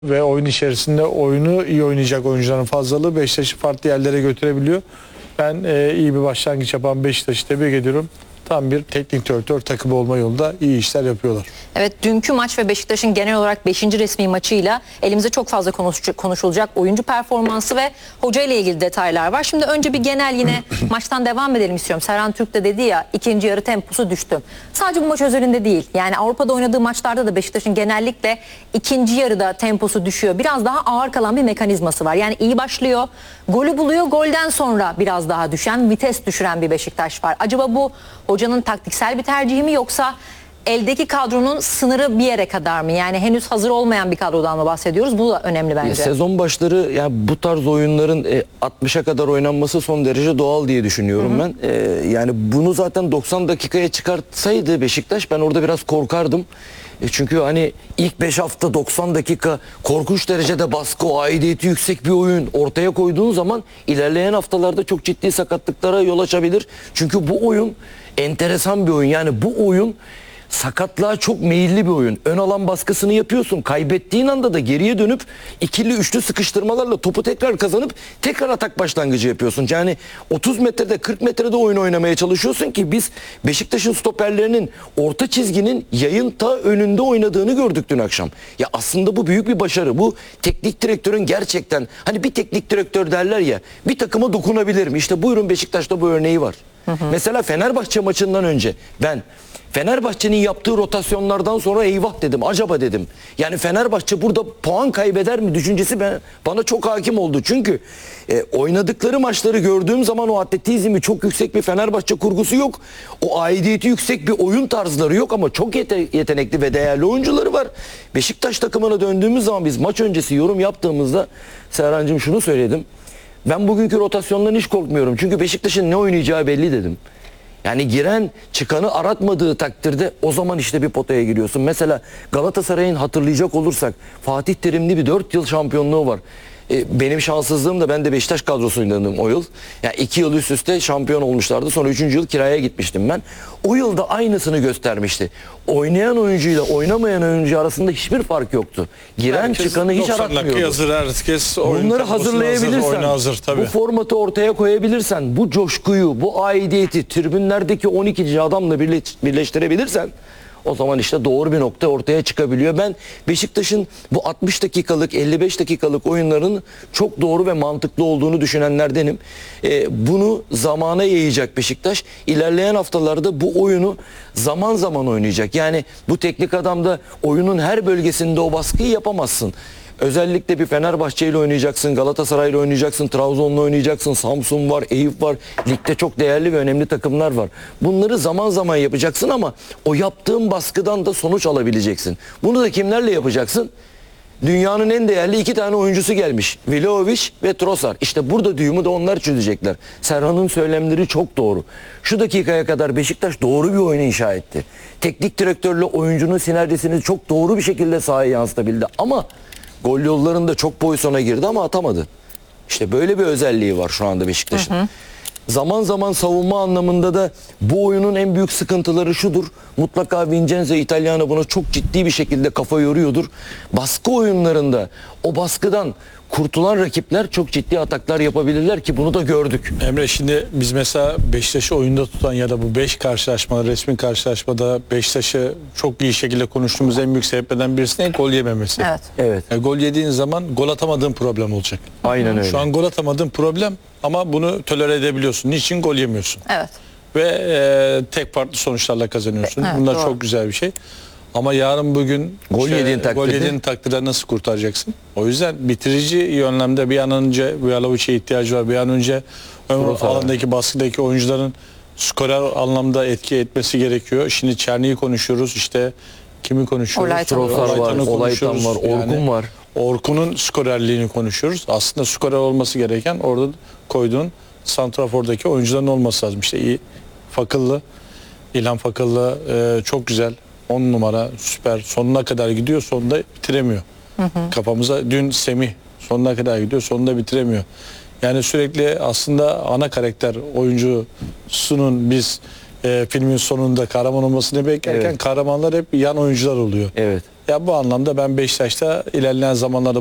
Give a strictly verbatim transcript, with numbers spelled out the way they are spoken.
ve oyun içerisinde oyunu iyi oynayacak oyuncuların fazlalığı Beşiktaş'ı farklı yerlere götürebiliyor. Ben e, iyi bir başlangıç yapan Beşiktaş'ı tebrik ediyorum. Tam bir teknik direktör takımı olma yolunda iyi işler yapıyorlar. Evet, dünkü maç ve Beşiktaş'ın genel olarak beşinci resmi maçıyla elimizde çok fazla konuşulacak oyuncu performansı ve hoca ile ilgili detaylar var. Şimdi önce bir genel yine maçtan devam edelim istiyorum. Serhan Türk de dedi ya, ikinci yarı temposu düştü. Sadece bu maç özelinde değil. Yani Avrupa'da oynadığı maçlarda da Beşiktaş'ın genellikle ikinci yarıda temposu düşüyor. Biraz daha ağır kalan bir mekanizması var. Yani iyi başlıyor, golü buluyor, golden sonra biraz daha düşen, vites düşüren bir Beşiktaş var. Acaba bu hocanın taktiksel bir tercihi mi, yoksa eldeki kadronun sınırı bir yere kadar mı? Yani henüz hazır olmayan bir kadrodan mı bahsediyoruz? Bu da önemli bence. Ya sezon başları yani bu tarz oyunların e, altmışa kadar oynanması son derece doğal diye düşünüyorum. Hı hı. ben. E, yani bunu zaten doksan dakikaya çıkartsaydı Beşiktaş, ben orada biraz korkardım. E, çünkü hani ilk beş hafta doksan dakika korkunç derecede baskı, o aidiyeti yüksek bir oyun ortaya koyduğun zaman ilerleyen haftalarda çok ciddi sakatlıklara yol açabilir. Çünkü bu oyun enteresan bir oyun. Yani bu oyun sakatlığa çok meyilli bir oyun. Ön alan baskısını yapıyorsun. Kaybettiğin anda da geriye dönüp ikili üçlü sıkıştırmalarla topu tekrar kazanıp tekrar atak başlangıcı yapıyorsun. Yani otuz metrede kırk metrede oyun oynamaya çalışıyorsun ki biz Beşiktaş'ın stoperlerinin orta çizginin yayın ta önünde oynadığını gördük dün akşam. Ya aslında bu büyük bir başarı. Bu teknik direktörün gerçekten, hani bir teknik direktör derler ya, bir takıma dokunabilir mi? İşte buyurun, Beşiktaş'ta bu örneği var. Hı hı. Mesela Fenerbahçe maçından önce ben Fenerbahçe'nin yaptığı rotasyonlardan sonra eyvah dedim, acaba dedim. Yani Fenerbahçe burada puan kaybeder mi düşüncesi ben, bana çok hakim oldu. Çünkü e, oynadıkları maçları gördüğüm zaman o atletizmi çok yüksek bir Fenerbahçe kurgusu yok. O aidiyeti yüksek bir oyun tarzları yok ama çok yete yetenekli ve değerli oyuncuları var. Beşiktaş takımına döndüğümüz zaman biz maç öncesi yorum yaptığımızda Serhan'cığım şunu söyledim. Ben bugünkü rotasyondan hiç korkmuyorum. Çünkü Beşiktaş'ın ne oynayacağı belli dedim. Yani giren çıkanı aratmadığı takdirde o zaman işte bir potaya giriyorsun. Mesela Galatasaray'ın hatırlayacak olursak Fatih Terimli bir dört yıl şampiyonluğu var. E, benim şanssızlığım da, ben de Beşiktaş kadrosundaydım o yıl. Yani iki yıl üst üste şampiyon olmuşlardı. Sonra üçüncü yıl kiraya gitmiştim ben. O yılda aynısını göstermişti. Oynayan oyuncuyla oynamayan oyuncu arasında hiçbir fark yoktu. Giren herkes çıkanı hiç aratmıyordu. Hazır, herkes bunları hazırlayabilirsen, hazır, hazır, tabii. Bu formatı ortaya koyabilirsen, bu coşkuyu, bu aidiyeti tribünlerdeki on ikinci adamla birleş, birleştirebilirsen, o zaman işte doğru bir nokta ortaya çıkabiliyor. Ben Beşiktaş'ın bu altmış dakikalık, elli beş dakikalık oyunların çok doğru ve mantıklı olduğunu düşünenlerdenim. Ee, bunu zamana yayacak Beşiktaş. İlerleyen haftalarda bu oyunu zaman zaman oynayacak. Yani bu teknik adamda oyunun her bölgesinde o baskıyı yapamazsın. Özellikle bir Fenerbahçe ile oynayacaksın, Galatasaray ile oynayacaksın, Trabzon'la oynayacaksın, Samsun var, Eyüp var. Ligde çok değerli ve önemli takımlar var. Bunları zaman zaman yapacaksın ama o yaptığın baskıdan da sonuç alabileceksin. Bunu da kimlerle yapacaksın? Dünyanın en değerli iki tane oyuncusu gelmiş. Vlahovic ve Trossard. İşte burada düğümü de onlar çözecekler. Serhan'ın söylemleri çok doğru. Şu dakikaya kadar Beşiktaş doğru bir oyunu inşa etti. Teknik direktörle oyuncunun sinerjisini çok doğru bir şekilde sahaya yansıtabildi. Ama gol yollarında çok pozisyona girdi ama atamadı. İşte böyle bir özelliği var şu anda Beşiktaş'ın. Hı hı. Zaman zaman savunma anlamında da bu oyunun en büyük sıkıntıları şudur. Mutlaka Vincenzo Italiano buna çok ciddi bir şekilde kafa yoruyordur. Baskı oyunlarında o baskıdan kurtulan rakipler çok ciddi ataklar yapabilirler ki bunu da gördük. Emre, şimdi biz mesela Beşiktaş'ı oyunda tutan ya da bu beş karşılaşma, resmi karşılaşmada Beşiktaş'ı çok iyi şekilde konuştuğumuz en büyük sebeplerden birisi ne? Gol yememesi. Evet. Evet. Yani gol yediğin zaman gol atamadığın problem olacak. Aynen öyle. Şu an gol atamadığın problem ama bunu tolere edebiliyorsun. Niçin? Gol yemiyorsun. Evet. Ve e, tek farklı sonuçlarla kazanıyorsun. Evet, Bunlar doğru. çok güzel bir şey. Ama yarın bugün gol işte, yediğin takdirde, gol yediğin takdirde nasıl kurtaracaksın? O yüzden bitirici yönlemde bir an önce Vlahovic'e ihtiyacı var. Bir an önce ön alandaki baskıdaki oyuncuların skorer anlamda etki etmesi gerekiyor. Şimdi Çerni'yi konuşuyoruz. İşte kimi konuşuyoruz? Trossard var, Olaytan var, Orkun yani, var. Orkun'un skorerliğini konuşuyoruz. Aslında skorer olması gereken orada koyduğun santrafordaki oyuncuların olması lazım. İşte iyi, Fakıllı, İlhan Fakıllı e, çok güzel. on numara süper, sonuna kadar gidiyor, sonunda bitiremiyor. Hı hı. Kafamıza dün Semih sonuna kadar gidiyor, sonunda bitiremiyor. Yani sürekli aslında ana karakter oyuncusunun biz e, filmin sonunda kahraman olmasını beklerken evet, kahramanlar hep yan oyuncular oluyor. Evet. Ya bu anlamda ben Beşiktaş'ta ilerleyen zamanlarda